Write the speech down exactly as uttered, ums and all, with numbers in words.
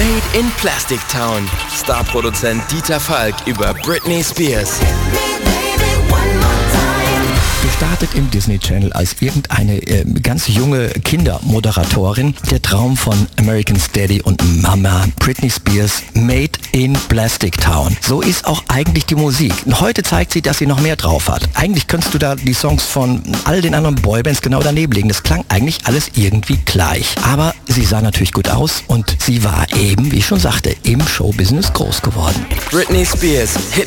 Made in Plastic Town. Starproduzent Dieter Falk über Britney Spears. Gestartet im Disney Channel als irgendeine äh, ganz junge Kindermoderatorin. Der Traum von American's Daddy und Mama, Britney Spears, Made in Plastic Town. So ist auch eigentlich die Musik. Und heute zeigt sie, dass sie noch mehr drauf hat. Eigentlich könntest du da die Songs von all den anderen Boybands genau daneben legen. Das klang eigentlich alles irgendwie gleich. Aber sie sah natürlich gut aus und sie war eben, wie ich schon sagte, im Showbusiness groß geworden. Britney Spears, Hit